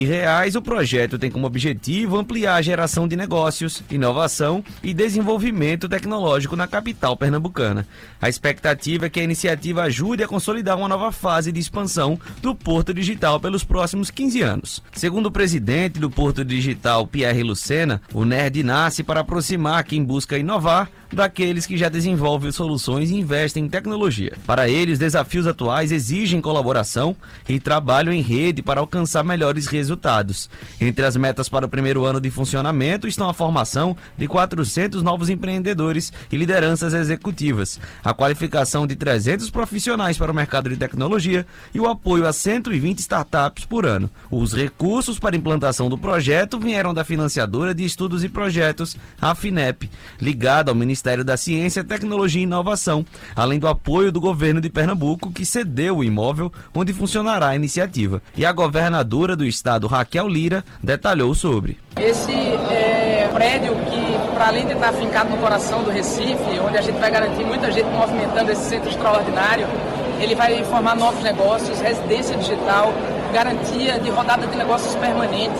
reais, o projeto tem como objetivo ampliar a geração de negócios, inovação e desenvolvimento tecnológico na capital pernambucana. A expectativa é que a iniciativa ajude a consolidar uma nova fase de expansão do Porto Digital pelos próximos 15 anos. Segundo o presidente do Porto Digital, Pierre Lucena, o NERD nasce para aproximar quem busca inovar daqueles que já desenvolvem soluções e investem em tecnologia. Para ele, os desafios atuais exigem colaboração e trabalho em rede para alcançar melhores resultados. Entre as metas para o primeiro ano de funcionamento estão a formação de 400 novos empreendedores e lideranças executivas, a qualificação de 300 profissionais para o mercado de tecnologia e o apoio a 120 startups por ano. Os recursos para a implantação do projeto vieram da financiadora de estudos e projetos, a FINEP, ligada ao Ministério da Ciência, Tecnologia e Inovação, além do apoio do governo de Pernambuco, que cedeu o imóvel onde funcionará a iniciativa. E a governadora do estado, Raquel Lira, detalhou sobre. Esse prédio que, para além de estar afincado no coração do Recife, onde a gente vai garantir muita gente movimentando esse centro extraordinário, ele vai formar novos negócios, residência digital, garantia de rodada de negócios permanente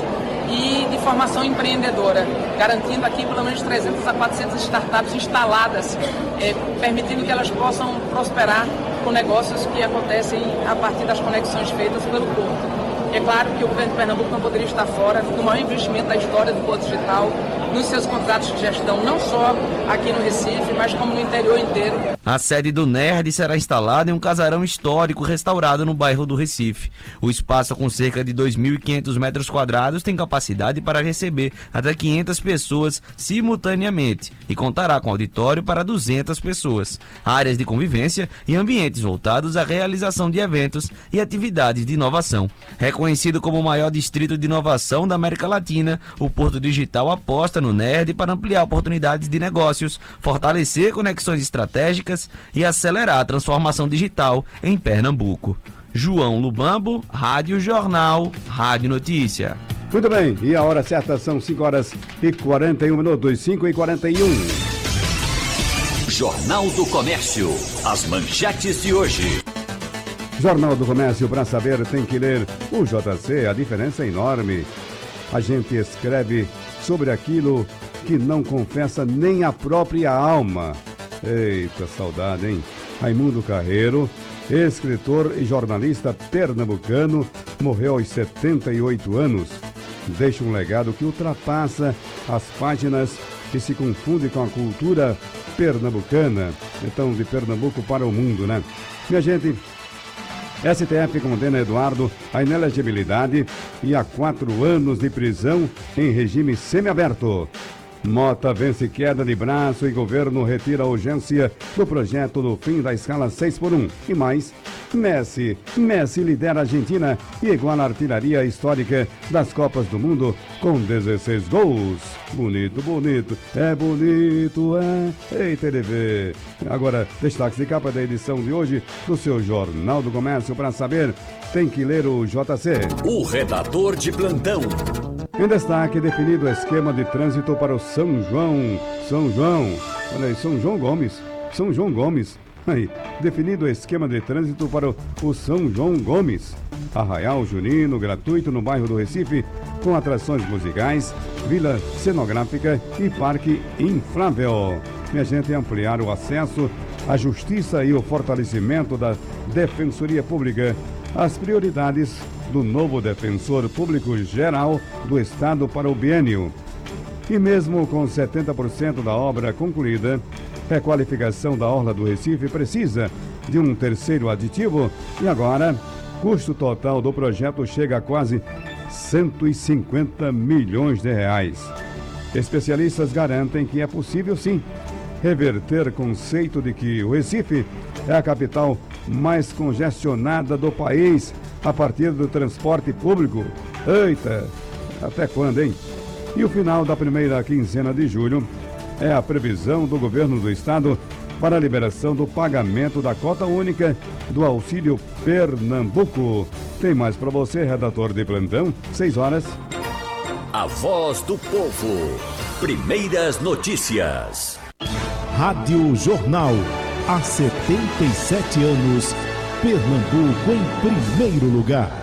e de formação empreendedora, garantindo aqui pelo menos 300 a 400 startups instaladas, permitindo que elas possam prosperar com negócios que acontecem a partir das conexões feitas pelo Porto. É claro que o governo de Pernambuco não poderia estar fora do maior investimento da história do Porto Digital nos seus contratos de gestão, não só aqui no Recife, mas como no interior inteiro. A sede do NERD será instalada em um casarão histórico restaurado no bairro do Recife. O espaço, com cerca de 2.500 metros quadrados, tem capacidade para receber até 500 pessoas simultaneamente e contará com auditório para 200 pessoas, áreas de convivência e ambientes voltados à realização de eventos e atividades de inovação. Reconhecido como o maior distrito de inovação da América Latina, o Porto Digital aposta no NERD para ampliar oportunidades de negócios, fortalecer conexões estratégicas e acelerar a transformação digital em Pernambuco. João Lubambo, Rádio Jornal, Rádio Notícia. Muito bem, e a hora certa são 5h41, 5h41. Jornal do Comércio, as manchetes de hoje. Jornal do Comércio, para saber, tem que ler o JC, a diferença é enorme. A gente escreve sobre aquilo que não confessa nem a própria alma. Eita, saudade, hein? Raimundo Carreiro, escritor e jornalista pernambucano, morreu aos 78 anos. Deixa um legado que ultrapassa as páginas e se confunde com a cultura pernambucana. Então, de Pernambuco para o mundo, né? Minha gente, STF condena Eduardo à inelegibilidade e a 4 anos de prisão em regime semiaberto. Mota vence queda de braço e governo retira a urgência do projeto do fim da escala 6x1. E mais, Messi lidera a Argentina e iguala a artilharia histórica das Copas do Mundo com 16 gols. Bonito, é bonito, é. Ei, TV. Agora, destaques de capa da edição de hoje do seu Jornal do Comércio. Para saber, tem que ler o JC. O redator de plantão. Em destaque, definido o esquema de trânsito para o São João. Olha aí, São João Gomes. Aí, definido o esquema de trânsito para o São João Gomes. Arraial Junino, gratuito no bairro do Recife, com atrações musicais, vila cenográfica e parque inflável. Minha gente, ampliar o acesso à justiça e o fortalecimento da Defensoria Pública. As prioridades do novo Defensor Público Geral do Estado para o biênio. E mesmo com 70% da obra concluída, requalificação da Orla do Recife precisa de um terceiro aditivo e agora, custo total do projeto chega a quase 150 milhões de reais. Especialistas garantem que é possível sim reverter o conceito de que o Recife é a capital mais congestionada do país a partir do transporte público. Eita, até quando, hein? E o final da primeira quinzena de julho é a previsão do governo do estado para a liberação do pagamento da cota única do Auxílio Pernambuco. Tem mais para você, redator de plantão, 6 horas. A voz do povo. Primeiras notícias. Rádio Jornal. Há 77 anos, Pernambuco em primeiro lugar.